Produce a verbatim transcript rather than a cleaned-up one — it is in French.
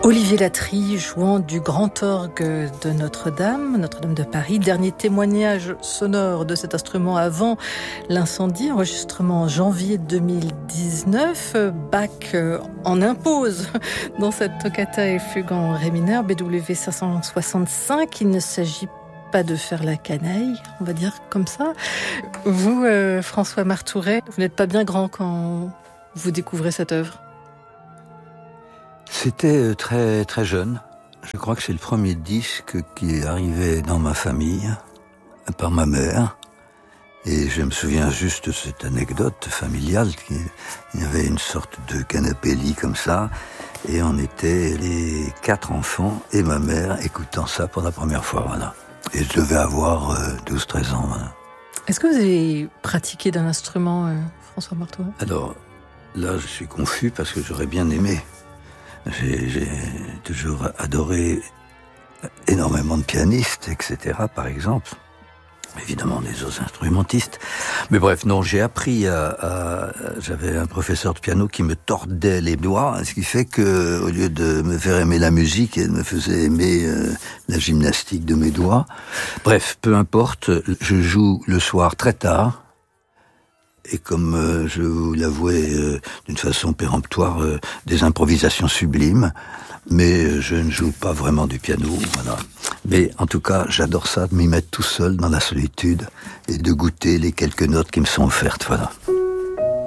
Olivier Latry jouant du grand orgue de Notre-Dame, Notre-Dame de Paris. Dernier témoignage sonore de cet instrument avant l'incendie, enregistrement en janvier deux mille dix-neuf. Bach en impose dans cette toccata et fugue en ré mineur, B W cinq cent soixante-cinq. Il ne s'agit pas de faire la canaille, on va dire comme ça. Vous, euh, François Marthouret, vous n'êtes pas bien grand quand vous découvrez cette œuvre? C'était très très jeune. Je crois que c'est le premier disque qui est arrivé dans ma famille par ma mère. Et je me souviens juste de cette anecdote familiale. Il y avait une sorte de canapé-lit comme ça. Et on était les quatre enfants et ma mère écoutant ça pour la première fois. Voilà. Et je devais avoir euh, douze treize ans. Voilà. Est-ce que vous avez pratiqué d'un instrument, euh, François Marthouret? Alors, là, je suis confus parce que j'aurais bien aimé. J'ai, j'ai toujours adoré énormément de pianistes, et cetera, par exemple. Évidemment, des autres instrumentistes. Mais bref, non, j'ai appris à, à... J'avais un professeur de piano qui me tordait les doigts, ce qui fait que, au lieu de me faire aimer la musique, il me faisait aimer euh, la gymnastique de mes doigts. Bref, peu importe, je joue le soir très tard. Et comme euh, je vous l'avouais euh, d'une façon péremptoire, euh, des improvisations sublimes, mais euh, je ne joue pas vraiment du piano, voilà. Mais en tout cas, j'adore ça, de m'y mettre tout seul dans la solitude et de goûter les quelques notes qui me sont offertes, voilà.